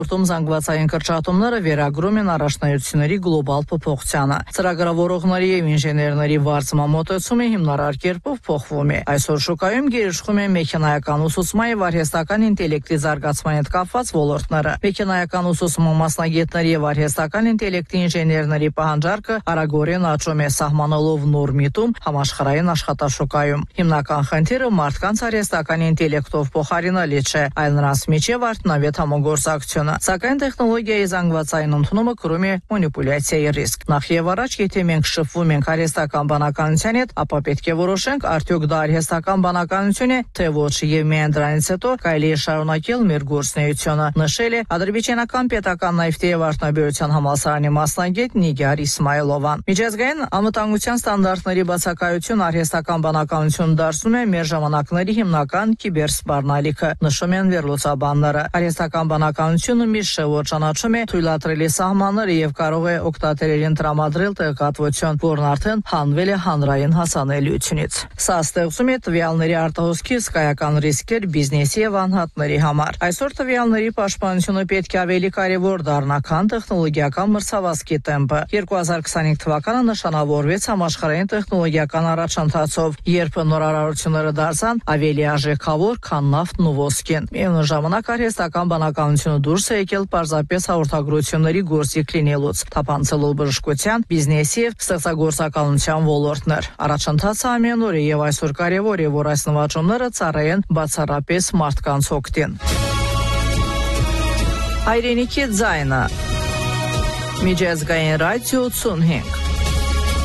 Ուրտում զանգվածային կրճատումները վերագրում են առաջնայությունների գլոբալ փոփոխությանը։ Ծրագրավորողների եւ ինժեներների վարձման մոտեցումը հիմնարար կերպով փոխվում է։ Այսօր շուկայում գերիշխում են մեքենայական ուսուցման եւ արհեստական ինտելեկտի զարգացման հետ կապված ոլորտները։ Մեքենայական ուսուցման մասնագետների եւ արհեստական ինտելեկտի ինժեներների պահանջարկը արագորեն աճում է, սահմանելով նոր միտում համաշխարհային աշխատաշուկայում։ Հիմնական խնդիրը մարդկանց արհեստական ինտելեկտով փոխարինելը չէ, այլ նրանց միջև արդյունավետ համագործակցությունը։ Սակայն տեխնոլոգիայի զանգվածային ընդունումը կրում է մանիպուլյացիայի ռիսկ։ Նախ եւ առաջ, եթե մենք շփվում ենք արհեստական բանականության հետ, ապա պետք է որոշենք, արդյոք դա արհեստական բանականություն է, թե ոչ, եւ միայն դրանից հետո կարելի է շարունակել մեր գործունեությունը, նշել է ադրբեջանական պետական նավթի եւ արտոնաբերության համալսարանի մասնագետ Նիգար Իսմայլովան։ Միջազգային անվտանգության ստանդարտների բացակայություն արհեստական բանականություն դարձնում է մեր ժամանակների հիմնական կիբերսպառնալիքը, նշում են վերլուծաբանները։ Արհեստական բանականությունը միշտ շրջանաչում է թույլատրելի սահմանները եւ կարող է օգտատերերին տրամադրել տեղեկատվություն, որն արդեն հանվել է հանրային հասանելիությունից։ Սա ստեղծում է տվյալների արտահոսքի հսկայական ռիսկեր բիզնեսի եւ անհատների համար։ Այսօր տվյալների պաշտպանությունը պետք է ավելի կարեւոր դառնա, քան տեխնոլոգիական մրցավազքի տեմպը։ 2025 թվականը նշանավորվեց համաշխարհային տեխնոլոգիական առաջընթացով, երբ նորարարությունները դարձան ավելի արժեքավոր, քան նավթն ու ոսկին։ Միևնույն ժամանակ արհեստական բանականությունը դուրս է եկել պարզապես հաղորդագրությունների գործիք լինելուց, թափանցելով բժշկության, բիզնեսի եւ ստեղծագործականության ոլորտներ։ Առաջընթացը ամեն օր է եւ այսօր կարեւոր է, որ այս նվաճումները ծառայեն բացառապես մարդկանց օգտին։ Հայրենիքի ձայնը։ Միջազգային ռադիո 85